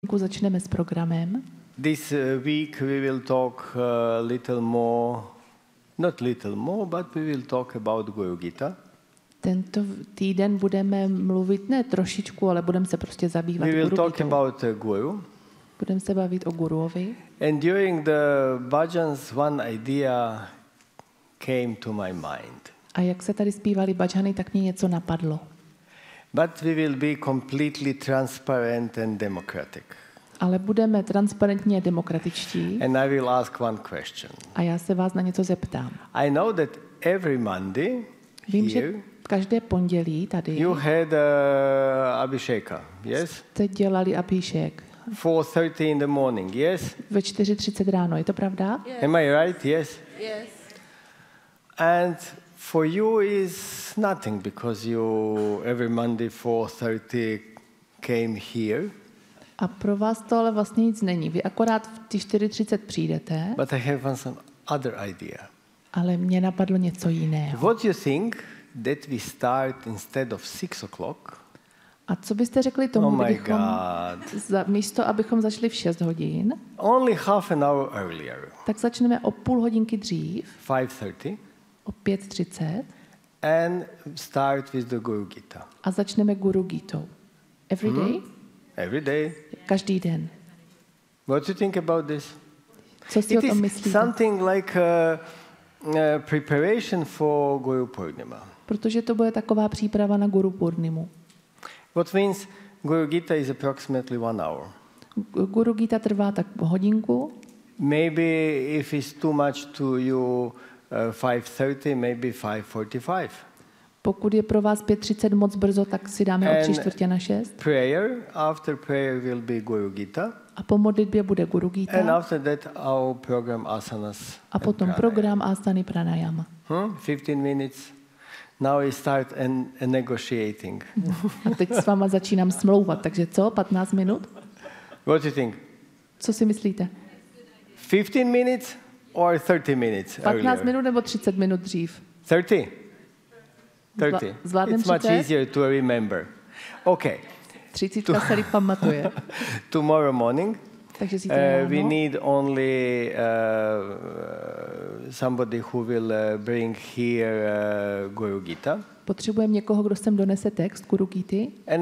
začneme s programem. This week we will talk little more, not little more, but we will talk about Guru Gita. Tento týden budeme mluvit ne trošičku, ale budeme se prostě zabývat We will Guru talk Gitou. about Guru. Budeme se bavit o guruovi. And during the bhajans, one idea came to my mind. A jak se tady zpívali bhajany, tak mě něco napadlo. But we will be completely transparent and democratic. Ale budeme transparentně demokratičtí. And I will ask one question. A já se vás na něco zeptám. I know that every Monday Vím, here že každé pondělí tady you had Abhisheka, yes? jste dělali abhishek 4:30 in the morning, yes? ve 4:30 ráno. Je to pravda? Yes. Am I right? Yes? Yes. And for you is nothing because you every Monday 4:30 came here. A pro vás to ale vlastně nic není. Vy akorát v ty 4:30 přijdete, But I have some other idea. ale mě napadlo něco jiného. What you think that we start instead of 6 o'clock? A co byste řekli tomu, Oh my kdybychom God. místo, abychom začali v 6 hodin, Only half an hour earlier. tak začneme o půl hodinky dřív, 5:30. o 5:30 And start with the Guru Gita. a začneme Guru Gitou. Every day? Every day. Každý den. What do you think about this? Co si It o tom is myslíte? something like a preparation for Guru Purnima. Protože to bude taková příprava na Guru Purnimu. What means Guru Gita is approximately 1 hour. Guru Gita trvá tak hodinku. Maybe if it's too much to you, 5:30, maybe 5:45. Pokud je pro vás 5:30 moc brzo, tak si dáme o 3:45. Prayer, after prayer will be Guru Gita. A po modlitbě bude Guru And Gita. after that our program asanas. A potom and program Asany Pranayama. 15 minutes. Now we start negotiating. A teď s váma začínám smlouvat. Takže co? 15 minut? What do you think? Co si myslíte? 15 minutes or 30 minutes 15 earlier? minut nebo 30 minut dřív? 30? 30. Zvládnem It's much 30? easier to remember. Okay. 30 se líp pamatuje. Tomorrow morning, Takže zítra we ráno need only somebody who will bring here Guru Gita. potřebujeme někoho, kdo sem donese text Guru Gity. And